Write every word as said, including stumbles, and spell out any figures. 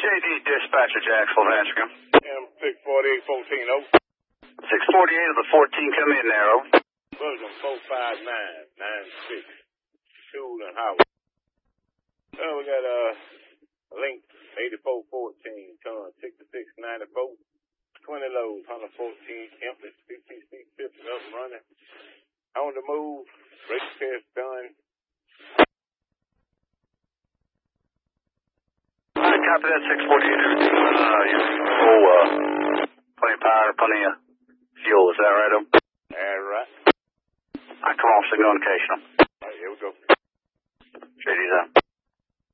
D dispatcher, Jacksonville, Hanscom. M six forty-eight fourteen, over. six forty-eight of the fourteen, come in there, over. William four five nine nine six, Tool and Howard. Oh, we got a uh, link eighty-four fourteen, ton sixty-six ninety-four, twenty loads, one fourteen, empty, C T C fifty up and running. On the move, brake test done. All right, copy that, six forty-eight. Uh, you full, uh, plenty of power, plenty of fuel, is that right, over? All right. All right, come on, signal indication.